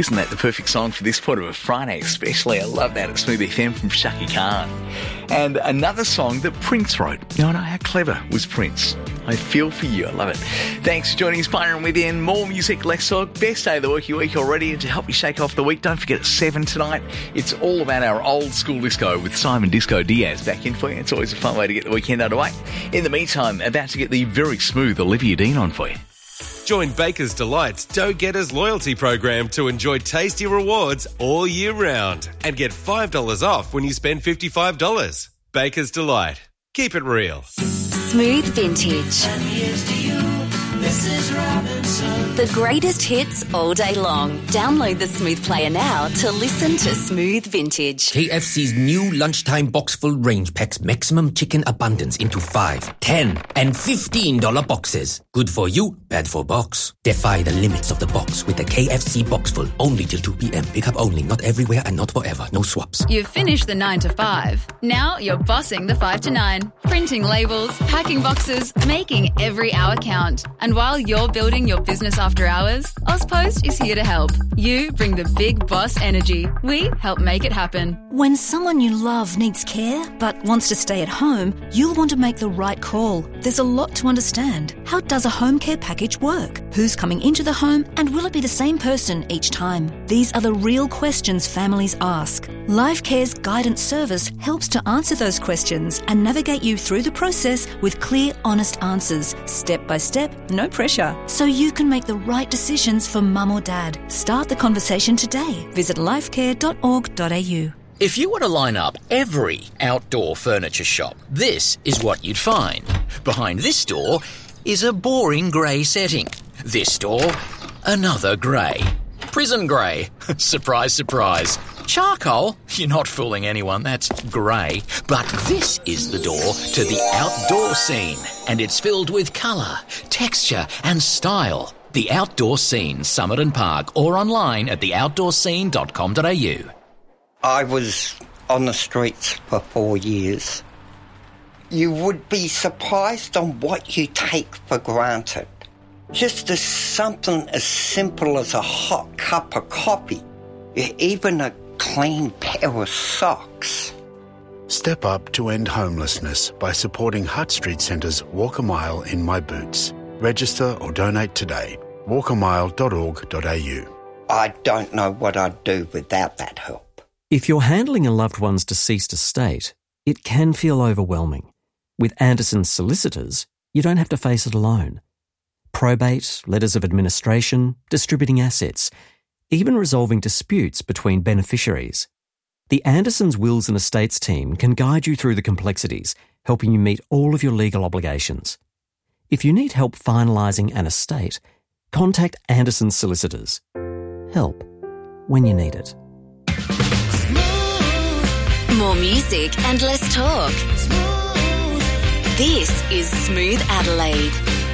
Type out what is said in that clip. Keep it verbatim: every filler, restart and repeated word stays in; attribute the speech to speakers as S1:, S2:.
S1: Isn't that the perfect song for this part of a Friday especially? I love that at Smooth F M from Shaki Khan. And another song that Prince wrote. You know, how clever was Prince? I feel for you. I love it. Thanks for joining us, Byron Within. More music, less talk. Best day of the working week already. And to help you shake off the week, don't forget at seven tonight. It's all about our old school disco with Simon Disco Diaz back in for you. It's always a fun way to get the weekend underway. In the meantime, about to get the very smooth Olivia Dean on for you.
S2: Join Baker's Delight's Dough Getters loyalty program to enjoy tasty rewards all year round and get five dollars off when you spend fifty-five dollars. Baker's Delight. Keep it real.
S3: Smooth Vintage.
S4: And here's to you, Missus Robinson.
S3: The greatest hits all day long. Download the Smooth Player now to listen to Smooth Vintage.
S5: K F C's new lunchtime box full range packs maximum chicken abundance into five, ten, and fifteen dollar boxes. Good for you, bad for box. Defy the limits of the box with the K F C box full. Only till two p.m. Pickup only, not everywhere and not forever. No swaps.
S6: You've finished the nine to five. Now you're bossing the five to nine. Printing labels, packing boxes, making every hour count. And while you're building your business after hours, Ozpost is here to help. You bring the big boss energy. We help make it happen.
S7: When someone you love needs care but wants to stay at home, you'll want to make the right call. There's a lot to understand. How does a home care package work? Who's coming into the home, and will it be the same person each time? These are the real questions families ask. LifeCare's guidance service helps to answer those questions and navigate you through the process with clear, honest answers, step by step, no pressure, so you can make the right decisions for mum or dad. Start the conversation today. Visit lifecare dot org dot a u.
S8: If you were to line up every outdoor furniture shop, this is what you'd find. Behind this door is a boring grey setting. This door, another grey. Prison grey. Surprise, surprise. Charcoal? You're not fooling anyone, that's grey. But this is the door to the outdoor scene, and it's filled with colour, texture and style. The Outdoor Scene, Somerton Park, or online at the outdoor scene dot com dot a u.
S9: I was on the streets for four years. You would be surprised on what you take for granted. Just as something as simple as a hot cup of coffee, even a clean pair of socks.
S10: Step up to end homelessness by supporting Hutt Street Centre's Walk a Mile in My Boots. Register or donate today. walk a mile dot org dot a u.
S9: I don't know what I'd do without that help.
S11: If you're handling a loved one's deceased estate, it can feel overwhelming. With Anderson's solicitors, you don't have to face it alone. Probate, letters of administration, distributing assets, even resolving disputes between beneficiaries. The Anderson's Wills and Estates team can guide you through the complexities, helping you meet all of your legal obligations. If you need help finalising an estate, contact Anderson's solicitors. Help when you need it.
S3: More music and less talk. This is Smooth Adelaide.